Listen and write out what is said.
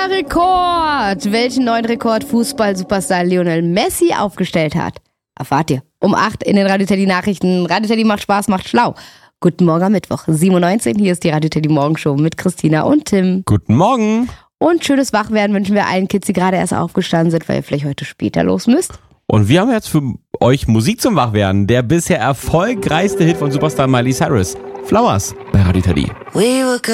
neuer Rekord. Welchen neuen Rekord Fußball-Superstar Lionel Messi aufgestellt hat, erfahrt ihr um 8 in den Radio Teddy Nachrichten. Radio Teddy macht Spaß, macht schlau. Guten Morgen am Mittwoch, 7.19 Uhr. Hier ist die Radio Teddy Morgenshow mit Christina und Tim. Guten Morgen. Und schönes Wachwerden wünschen wir allen Kids, die gerade erst aufgestanden sind, weil ihr vielleicht heute später los müsst. Und wir haben jetzt für euch Musik zum Wachwerden. Der bisher erfolgreichste Hit von Superstar Miley Cyrus. Flowers bei Radio Teddy.